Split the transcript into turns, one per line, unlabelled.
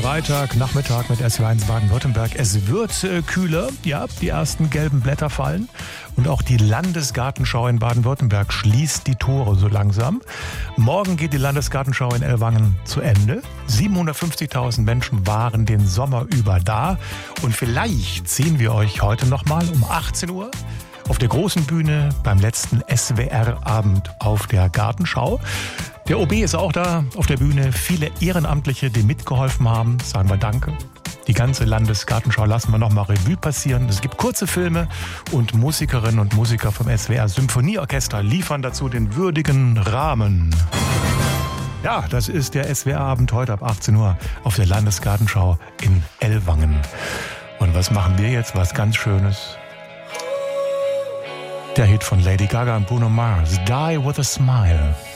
Freitagnachmittag mit SW1 Baden-Württemberg. Es wird kühler, ja, die ersten gelben Blätter fallen. Und auch die Landesgartenschau in Baden-Württemberg schließt die Tore so langsam. Morgen geht die Landesgartenschau in Ellwangen zu Ende. 750.000 Menschen waren den Sommer über da. Und vielleicht sehen wir euch heute nochmal um 18 Uhr auf der großen Bühne beim letzten SWR-Abend auf der Gartenschau. Der OB ist auch da auf der Bühne. Viele Ehrenamtliche, die mitgeholfen haben, sagen wir Danke. Die ganze Landesgartenschau lassen wir nochmal Revue passieren. Es gibt kurze Filme und Musikerinnen und Musiker vom SWR Symphonieorchester liefern dazu den würdigen Rahmen. Ja, das ist der SWR-Abend heute ab 18 Uhr auf der Landesgartenschau in Ellwangen. Und was machen wir jetzt? Was ganz Schönes. Der Hit von Lady Gaga und Bruno Mars, Die with a Smile.